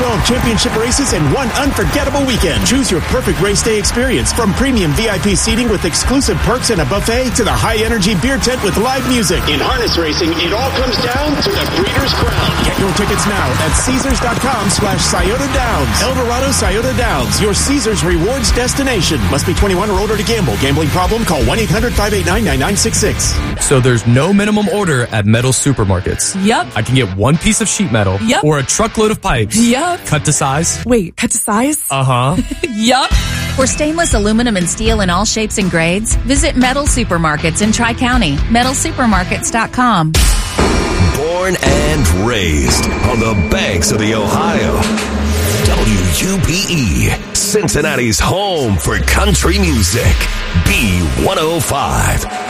12 championship races in one unforgettable weekend. Choose your perfect race day experience, from premium VIP seating with exclusive perks and a buffet to the high-energy beer tent with live music. In harness racing, it all comes down to the Breeders' Crown. Get your tickets now at Caesars.com/Scioto Downs. Eldorado Scioto Downs, your Caesars Rewards destination. Must be 21 or older to gamble. Gambling problem? Call 1-800-589-9966. So there's no minimum order at metal supermarkets. Yep. I can get one piece of sheet metal. Yep. Or a truckload of pipes. Yep. Cut to size. Wait, cut to size? Uh-huh. Yup. For stainless aluminum and steel in all shapes and grades, visit Metal Supermarkets in Tri-County. MetalSupermarkets.com. Born and raised on the banks of the Ohio. WUPE, Cincinnati's home for country music. B105.